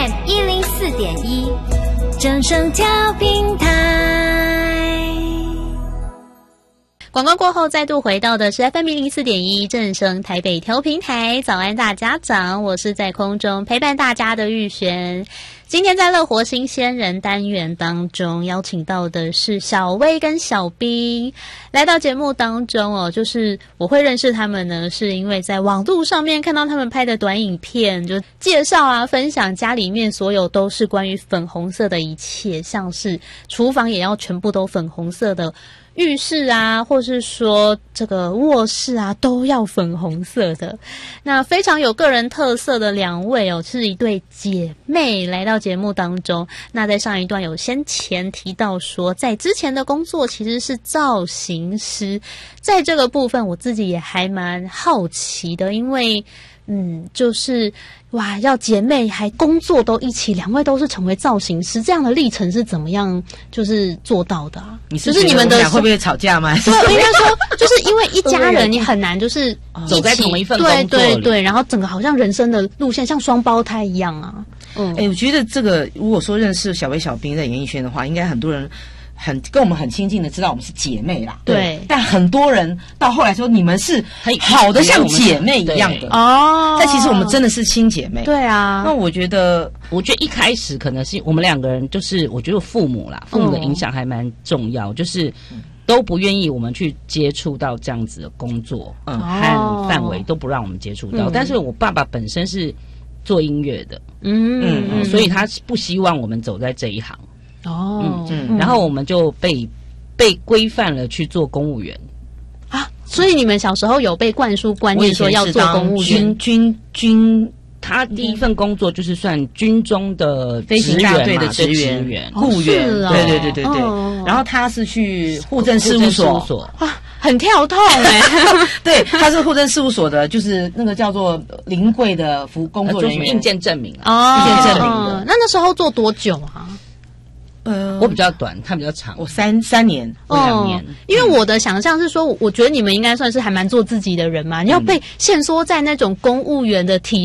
FM 104.1，正声调频台。 广告过后，再度回到的是 FM 104.1正声台北调频台。早安大家长，我是在空中陪伴大家的玉璇。今天在乐活新鲜人单元当中，邀请到的是小薇跟小兵来到节目当中哦。就是我会认识他们呢，是因为在网络上面看到他们拍的短影片，就介绍啊、分享家里面所有都是关于粉红色的一切，像是厨房也要全部都粉红色的。浴室啊，或是说这个卧室啊，都要粉红色的。那非常有个人特色的两位哦，是一对姐妹来到节目当中。那在上一段有先前提到说，在之前的工作其实是造型师，在这个部分我自己也还蛮好奇的，因为就是哇，要姐妹还工作都一起，两位都是成为造型师，这样的历程是怎么样就是做到的啊？ 就是你们的会不会吵架吗？ 对，应该说就是因为一家人，你很难就是走在同一份工作里， 对对对，然后整个好像人生的路线像双胞胎一样啊。 我觉得这个如果说认识小薇、小兵在演艺圈的话，应该很多人跟我们很亲近的知道我们是姐妹啦， 对。 但很多人到后来说你们是好的像姐妹一样的哦， 但其实我们真的是亲姐妹。 对啊， 那我觉得一开始可能是我们两个人，就是我觉得父母的影响还蛮重要，就是都不愿意我们去接触到这样子的工作，和范围都不让我们接触到。但是我爸爸本身是做音乐的，所以他不希望我们走在这一行。然后我们就被规范了去做公务员啊，所以你们小时候有被灌输观念说要做公务员？ 他第一份工作就是算军中的飞行大队的职员、护员，对。然后他是去户政事务所啊，很跳痛对，他是户政事务所的，就是那个叫做临柜的工作人员， 印件证明印件证明的。 那时候做多久啊？ 我比较短，他比较长。 我三年，2年。 因为我的想象是说，我觉得你们应该算是还蛮做自己的人嘛。你要被限缩在那种公务员的体